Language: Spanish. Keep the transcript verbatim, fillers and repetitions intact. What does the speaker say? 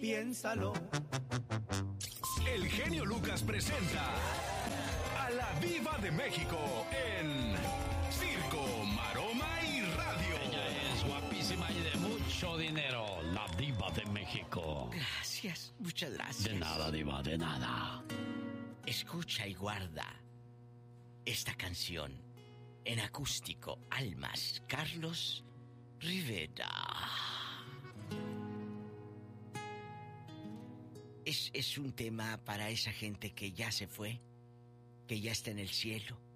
piénsalo. El genio Lucas presenta a la Diva de México en Circo, Maroma y Radio. Ella es guapísima y de mucho dinero, la Diva de México. Gracias, muchas gracias. De nada, Diva, de nada. Escucha y guarda esta canción en acústico, Almas, Carlos Rivera. Es, es un tema para esa gente que ya se fue, que ya está en el cielo,